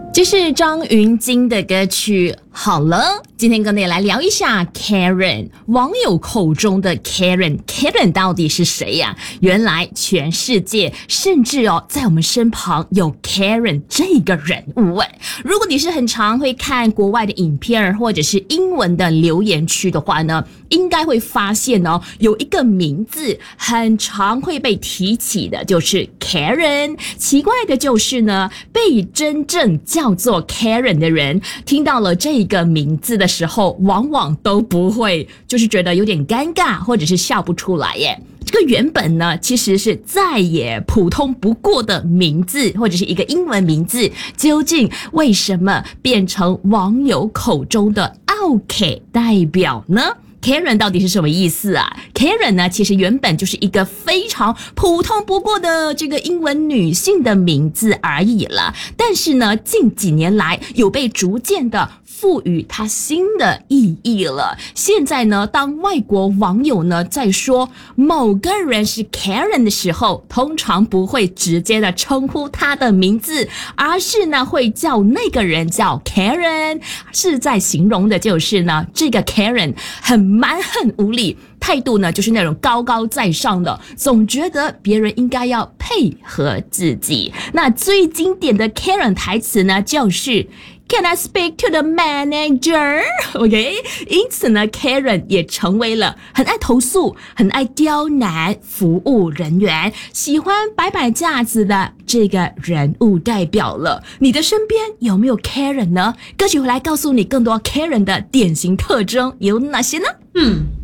这是张芸京的歌曲。好了，今天跟你来聊一下 Karen， 网友口中的 Karen 到底是谁呀？原来全世界甚至在我们身旁有 Karen 这个人物。如果你是很常会看国外的影片或者是英文的留言区的话呢，应该会发现有一个名字很常会被提起的，就是 Karen。奇怪的就是呢，被真正叫做 Karen 的人听到了这个名字的时候，往往都不会就是觉得有点尴尬，或者是笑不出来耶。这个原本呢，其实是再也普通不过的名字，或者是一个英文名字，究竟为什么变成网友口中的 OK 代表呢？Karen 到底是什么意思啊？ Karen 呢，其实原本就是一个非常普通不过的这个英文女性的名字而已了，但是呢，近几年来有被逐渐的赋予它新的意义了。现在呢，当外国网友呢在说某个人是 Karen 的时候，通常不会直接的称呼他的名字，而是呢会叫那个人叫 Karen， 是在形容的就是呢，这个 Karen 很蛮横无理，态度呢就是那种高高在上的，总觉得别人应该要配合自己。那最经典的 Karen 台词呢，就是Can I speak to the manager? OK， 因此呢 Karen 也成为了很爱投诉、很爱刁难服务人员、喜欢摆摆架子的这个人物代表了。你的身边有没有 Karen 呢？歌曲回来告诉你更多 Karen 的典型特征有哪些呢？